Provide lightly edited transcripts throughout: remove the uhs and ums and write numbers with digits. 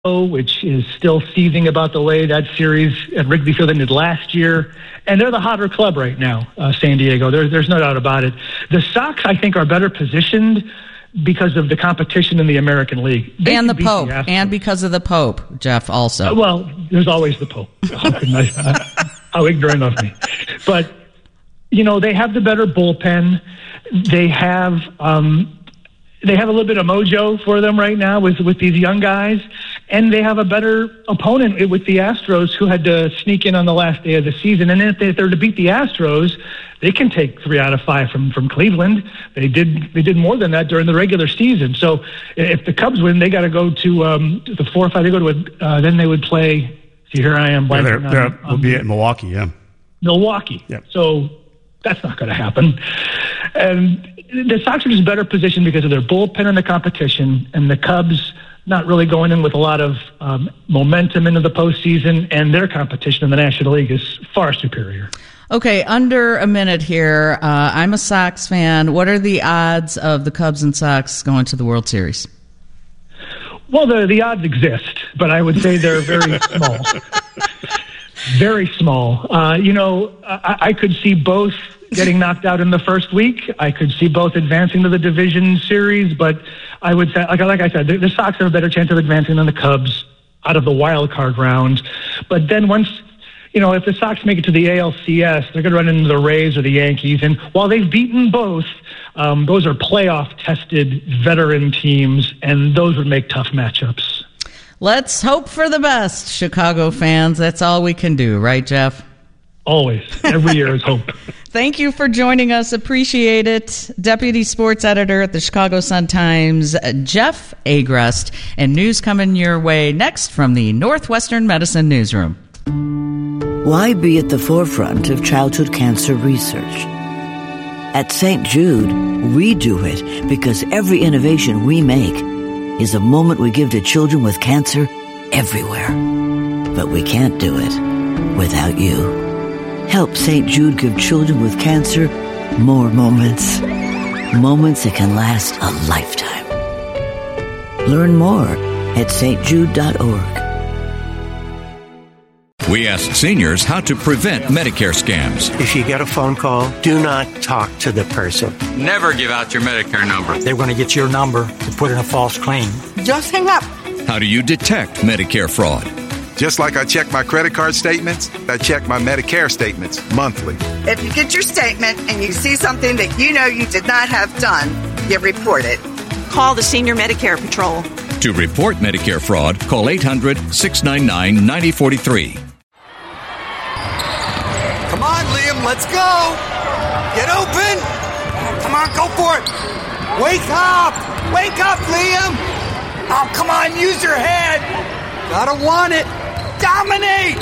which is still seething about the way that series at Wrigley Field ended last year. And they're the hotter club right now, San Diego. There's no doubt about it. The Sox, I think, are better positioned because of the competition in the American League. And the Pope. And because of the Pope, Jeff, also. Well, there's always the Pope. How ignorant of me. But, they have the better bullpen. They have a little bit of mojo for them right now with these young guys, and they have a better opponent with the Astros, who had to sneak in on the last day of the season. And if they're to beat the Astros, they can take 3 out of 5 from Cleveland. They did more than that during the regular season. So if the Cubs win, they got to go to the 4 or 5. They go to then they would play. See, here I am. We'll be at Milwaukee. Yeah, Milwaukee. Yep. So that's not going to happen. And the Sox are just better positioned because of their bullpen and the competition, and the Cubs not really going in with a lot of momentum into the postseason, and their competition in the National League is far superior. Okay, under a minute here. I'm a Sox fan. What are the odds of the Cubs and Sox going to the World Series? Well, the odds exist, but I would say they're very small. Very small. I could see both getting knocked out in the first week. I could see both advancing to the division series, but I would say, like I said, the Sox have a better chance of advancing than the Cubs out of the wild card round. But then once, if the Sox make it to the ALCS, they're going to run into the Rays or the Yankees. And while they've beaten both, those are playoff-tested veteran teams, and those would make tough matchups. Let's hope for the best, Chicago fans. That's all we can do, right, Jeff? Always. Every year is hope. Thank you for joining us. Appreciate it. Deputy Sports Editor at the Chicago Sun-Times, Jeff Agrest. And news coming your way next from the Northwestern Medicine Newsroom. Why be at the forefront of childhood cancer research? At St. Jude, we do it because every innovation we make is a moment we give to children with cancer everywhere. But we can't do it without you. Help St. Jude give children with cancer more moments. Moments that can last a lifetime. Learn more at stjude.org. We ask seniors how to prevent Medicare scams. If you get a phone call, do not talk to the person. Never give out your Medicare number. They're going to get your number to put in a false claim. Just hang up. How do you detect Medicare fraud? Just like I check my credit card statements, I check my Medicare statements monthly. If you get your statement and you see something that you know you did not have done, you report it. Call the Senior Medicare Patrol. To report Medicare fraud, call 800-699-9043. Come on, Liam, let's go. Get open. Come on, go for it. Wake up. Wake up, Liam. Oh, come on, use your head. Gotta want it. Dominate.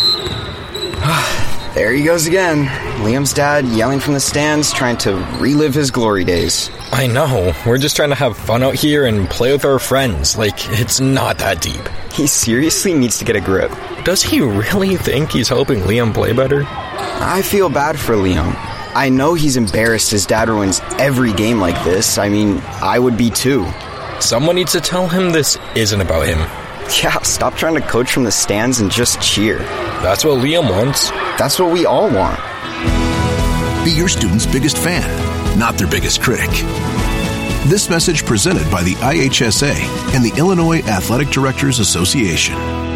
There he goes again. Liam's dad yelling from the stands, trying to relive his glory days. I know. We're just trying to have fun out here and play with our friends. It's not that deep. He seriously needs to get a grip. Does he really think he's helping Liam play better? I feel bad for Liam. I know he's embarrassed his dad ruins every game like this. I mean, I would be too. Someone needs to tell him this isn't about him. Yeah, stop trying to coach from the stands and just cheer. That's what Liam wants. That's what we all want. Be your student's biggest fan, not their biggest critic. This message presented by the IHSA and the Illinois Athletic Directors Association.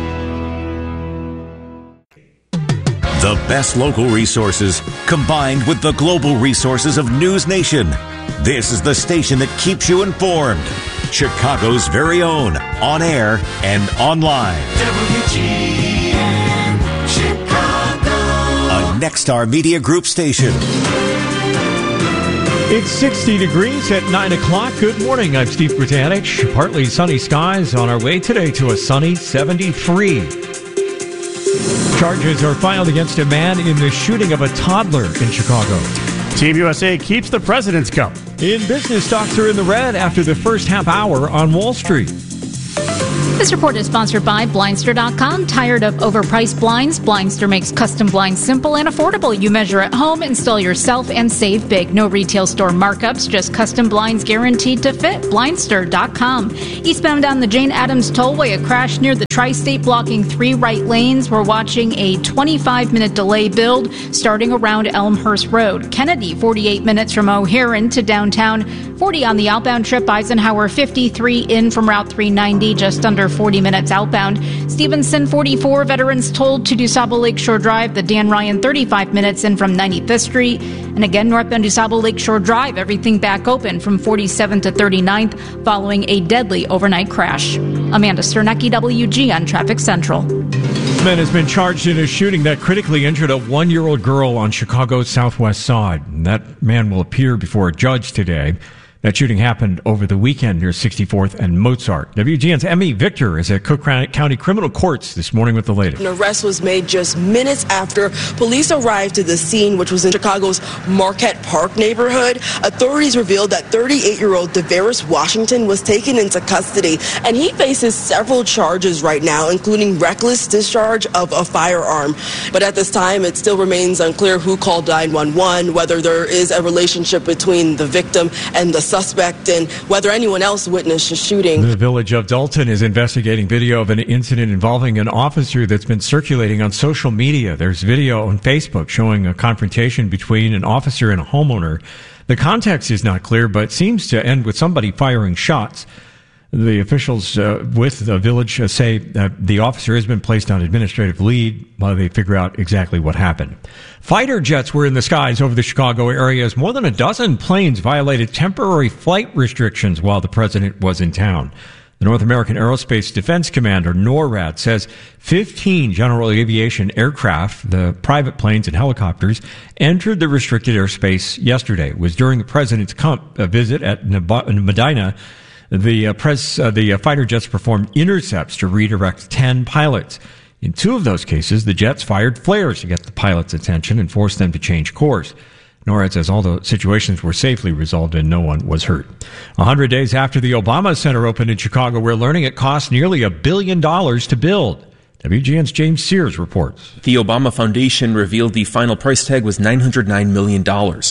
The best local resources combined with the global resources of News Nation. This is the station that keeps you informed. Chicago's very own, on air and online. WGN Chicago. A Nexstar Media Group station. It's 60 degrees at 9 o'clock. Good morning. I'm Steve Britanich. Partly sunny skies on our way today to a sunny 73. Charges are filed against a man in the shooting of a toddler in Chicago. Team USA keeps the President's Cup. In business, stocks are in the red after the first half hour on Wall Street. This report is sponsored by Blindster.com. Tired of overpriced blinds? Blindster makes custom blinds simple and affordable. You measure at home, install yourself, and save big. No retail store markups, just custom blinds guaranteed to fit. Blindster.com. Eastbound on the Jane Addams Tollway, a crash near the Tri-State blocking 3 right lanes. We're watching a 25-minute delay build starting around Elmhurst Road. Kennedy, 48 minutes from O'Haran to downtown. 40 on the outbound trip. Eisenhower, 53 in from Route 390, just under 40 minutes outbound. Stevenson, 44 veterans told to DuSable Lakeshore Drive. The Dan Ryan, 35 minutes in from 95th Street. And again, northbound DuSable Lakeshore Drive, everything back open from 47th to 39th following a deadly overnight crash. Amanda Sternecki, WG on Traffic Central. This man has been charged in a shooting that critically injured a 1-year-old girl on Chicago's southwest side. That man will appear before a judge today. That shooting happened over the weekend near 64th and Mozart. WGN's Emmy Victor is at Cook County Criminal Courts this morning with the latest. An arrest was made just minutes after police arrived to the scene, which was in Chicago's Marquette Park neighborhood. Authorities revealed that 38-year-old DeVaris Washington was taken into custody, and he faces several charges right now, including reckless discharge of a firearm. But at this time, it still remains unclear who called 911, whether there is a relationship between the victim and the suspect, and whether anyone else witnessed the shooting. The Village of Dalton is investigating video of an incident involving an officer that's been circulating on social media. There's video on Facebook showing a confrontation between an officer and a homeowner. The context is not clear, but seems to end with somebody firing shots. The officials with the village say that the officer has been placed on administrative leave while they figure out exactly what happened. Fighter jets were in the skies over the Chicago area as more than a dozen planes violated temporary flight restrictions while the president was in town. The North American Aerospace Defense Command, or NORAD, says 15 general aviation aircraft, the private planes and helicopters, entered the restricted airspace yesterday. It was during the president's visit at Medina. The fighter jets performed intercepts to redirect 10 pilots. In 2 of those cases, the jets fired flares to get the pilots' attention and force them to change course. NORAD says all the situations were safely resolved and no one was hurt. 100 days after the Obama Center opened in Chicago, we're learning it cost nearly $1 billion to build. WGN's James Sears reports. The Obama Foundation revealed the final price tag was $909 million.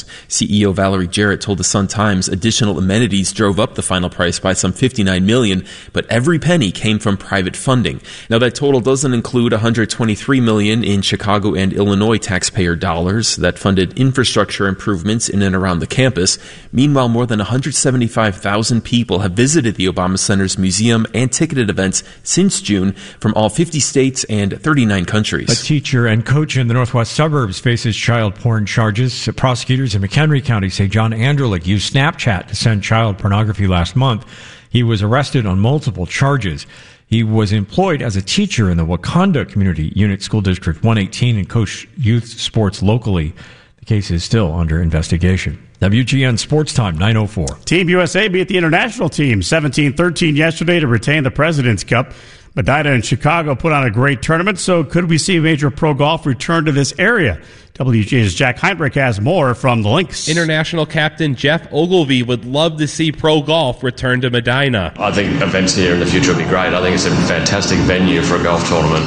CEO Valerie Jarrett told the Sun-Times additional amenities drove up the final price by some $59 million, but every penny came from private funding. Now, that total doesn't include $123 million in Chicago and Illinois taxpayer dollars that funded infrastructure improvements in and around the campus. Meanwhile, more than 175,000 people have visited the Obama Center's museum and ticketed events since June from all 50 states and 39 countries. A teacher and coach in the northwest suburbs faces child porn charges. Prosecutors in McHenry County say John Anderlich used Snapchat to send child pornography last month. He was arrested on multiple charges. He was employed as a teacher in the Wakanda Community Unit School District 118 and coached youth sports locally. The case is still under investigation. WGN Sports Time, 9:04. Team USA beat the international team 17-13 yesterday to retain the President's Cup. Medina and Chicago put on a great tournament, so could we see major pro golf return to this area? WGN's Jack Heinrich has more from the links. International captain Jeff Ogilvy would love to see pro golf return to Medina. I think events here in the future will be great. I think it's a fantastic venue for a golf tournament.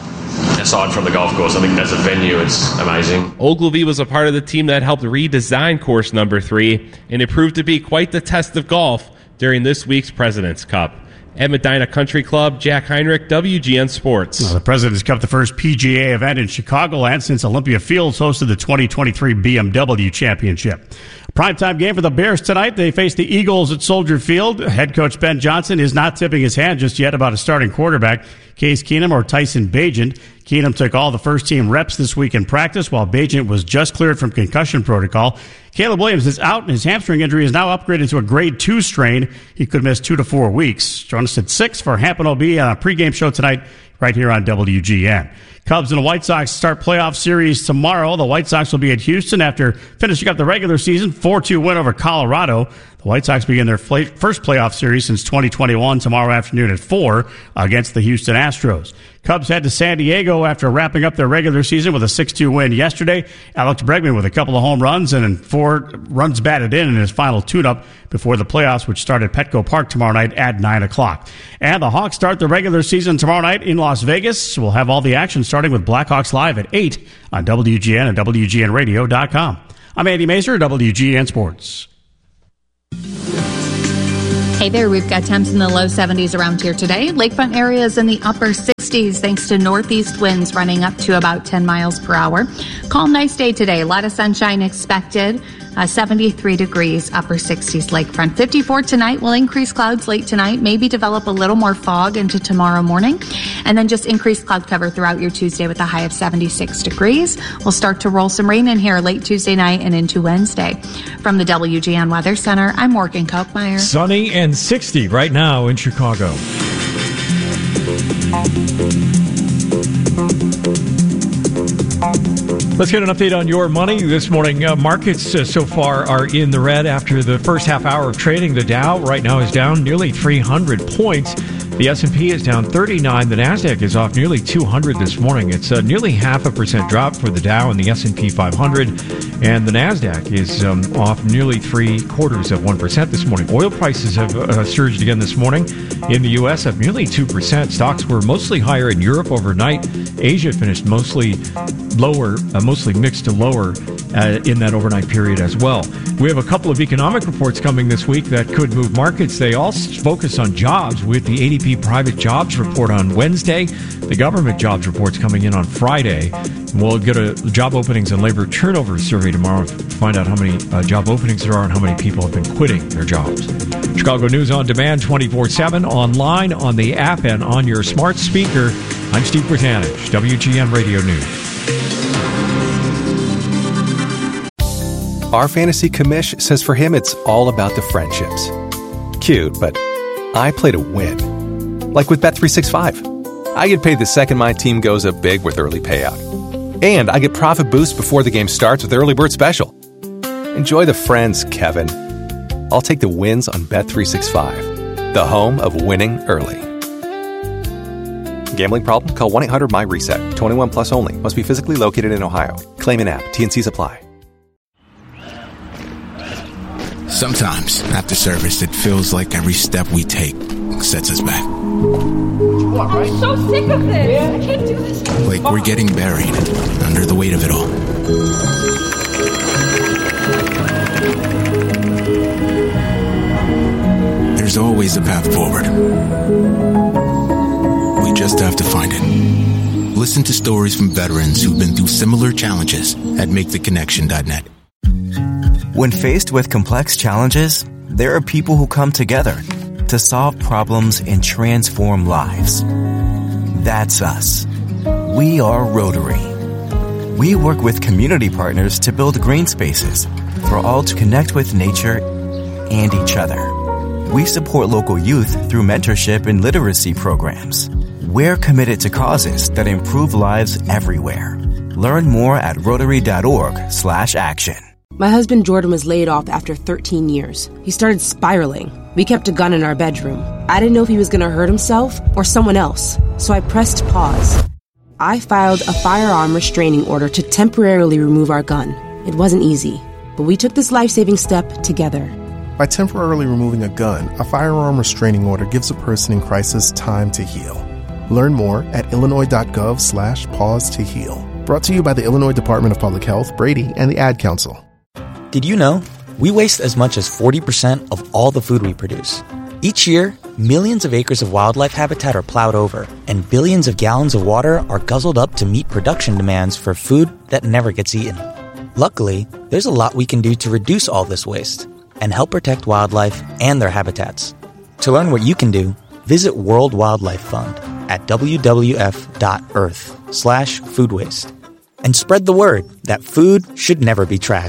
Aside from the golf course, I think as a venue, it's amazing. Ogilvy was a part of the team that helped redesign course number 3, and it proved to be quite the test of golf during this week's President's Cup. At Medina Country Club, Jack Heinrich, WGN Sports. The President's Cup, the first PGA event in Chicagoland since Olympia Fields hosted the 2023 BMW Championship. Primetime game for the Bears tonight. They face the Eagles at Soldier Field. Head coach Ben Johnson is not tipping his hand just yet about a starting quarterback, Case Keenum or Tyson Bagent. Keenum took all the first-team reps this week in practice, while Bagent was just cleared from concussion protocol. Caleb Williams is out, and his hamstring injury is now upgraded to a grade 2 strain. He could miss 2 to 4 weeks. Join us at 6 for Hampton OB on a pregame show tonight right here on WGN. Cubs and the White Sox start playoff series tomorrow. The White Sox will be at Houston after finishing up the regular season 4-2 win over Colorado. The White Sox begin their first playoff series since 2021 tomorrow afternoon at 4 against the Houston Astros. Cubs head to San Diego Petco after wrapping up their regular season with a 6-2 win yesterday. Alex Bregman with a couple of home runs and 4 runs batted in his final tune-up before the playoffs, which start at Petco Park tomorrow night at 9 o'clock. And the Hawks start the regular season tomorrow night in Las Vegas. We'll have all the action starting with Blackhawks Live at 8 on WGN and WGNradio.com. I'm Andy Mazer, WGN Sports. Hey there, we've got temps in the low 70s around here today. Lakefront areas in the upper 60s thanks to northeast winds running up to about 10 miles per hour. Calm, nice day today. A lot of sunshine expected. 73 degrees, upper 60s lakefront. 54 tonight. Will increase clouds late tonight. Maybe develop a little more fog into tomorrow morning. And then just increased cloud cover throughout your Tuesday with a high of 76 degrees. We'll start to roll some rain in here late Tuesday night and into Wednesday. From the WGN Weather Center, I'm Morgan Kochmeyer. Sunny and 60 right now in Chicago. Let's get an update on your money this morning. Markets so far are in the red after the first half hour of trading. The Dow right now is down nearly 300 points. The S&P is down 39. The NASDAQ is off nearly 200 this morning. It's nearly 0.5% drop for the Dow and the S&P 500. And the NASDAQ is off nearly 0.75% this morning. Oil prices have surged again this morning in the U.S. up nearly 2%. Stocks were mostly higher in Europe overnight. Asia finished mostly lower, mostly mixed to lower in that overnight period as well. We have a couple of economic reports coming this week that could move markets. They all focus on jobs, with the ADP private jobs report on Wednesday. The government jobs report's coming in on Friday. We'll get a job openings and labor turnover survey tomorrow to find out how many job openings there are and how many people have been quitting their jobs. Chicago News on Demand 24/7, online, on the app, and on your smart speaker. I'm Steve Britanich, WGN Radio News. Our fantasy commish says for him it's all about the friendships. Cute, but I play to win. Like with Bet365. I get paid the second my team goes up big with early payout. And I get profit boost before the game starts with Early Bird Special. Enjoy the friends, Kevin. I'll take the wins on Bet365, the home of winning early. Gambling problem? Call 1-800-MY-RESET. 21 plus only. Must be physically located in Ohio. Claim in app. T&Cs apply. Sometimes, after service, it feels like every step we take sets us back. I'm so sick of this. I can't do this. Like we're getting buried under the weight of it all. There's always a path forward. We just have to find it. Listen to stories from veterans who've been through similar challenges at MakeTheConnection.net. When faced with complex challenges, there are people who come together to solve problems and transform lives. That's us. We are Rotary. We work with community partners to build green spaces for all to connect with nature and each other. We support local youth through mentorship and literacy programs. We're committed to causes that improve lives everywhere. Learn more at Rotary.org/action. My husband Jordan was laid off after 13 years. He started spiraling. We kept a gun in our bedroom. I didn't know if he was going to hurt himself or someone else, so I pressed pause. I filed a firearm restraining order to temporarily remove our gun. It wasn't easy, but we took this life-saving step together. By temporarily removing a gun, a firearm restraining order gives a person in crisis time to heal. Learn more at illinois.gov/pause to heal. Brought to you by the Illinois Department of Public Health, Brady, and the Ad Council. Did you know we waste as much as 40% of all the food we produce? Each year, millions of acres of wildlife habitat are plowed over, and billions of gallons of water are guzzled up to meet production demands for food that never gets eaten. Luckily, there's a lot we can do to reduce all this waste and help protect wildlife and their habitats. To learn what you can do, visit World Wildlife Fund at wwf.earth/food waste. And spread the word that food should never be trashed.